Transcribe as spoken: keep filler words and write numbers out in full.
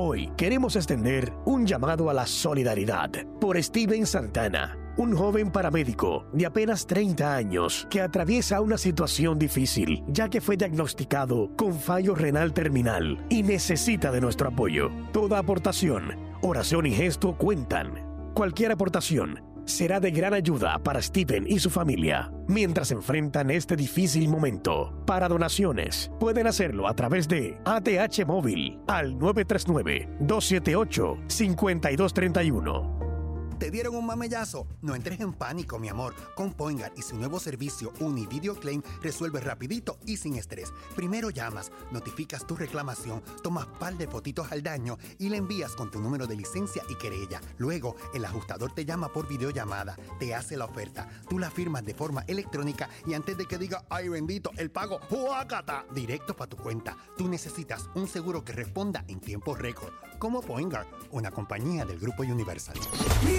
Hoy queremos extender un llamado a la solidaridad por Steven Santana, un joven paramédico de apenas treinta años que atraviesa una situación difícil, ya que fue diagnosticado con fallo renal terminal y necesita de nuestro apoyo. Toda aportación, oración y gesto cuentan. Cualquier aportación será de gran ayuda para Steven y su familia mientras enfrentan este difícil momento. Para donaciones, pueden hacerlo a través de A T H Móvil al nueve tres nueve, dos siete ocho, cinco dos tres uno. ¿Te dieron un mamellazo? No entres en pánico, mi amor. Con Poingar y su nuevo servicio Uni Video Claim resuelves rapidito y sin estrés. Primero llamas, notificas tu reclamación, tomas par de fotitos al daño y le envías con tu número de licencia y querella. Luego, el ajustador te llama por videollamada, te hace la oferta, tú la firmas de forma electrónica y antes de que diga ¡ay bendito! El pago ¡huácata! Directo para tu cuenta. Tú necesitas un seguro que responda en tiempo récord. Como Poingar, una compañía del Grupo Universal.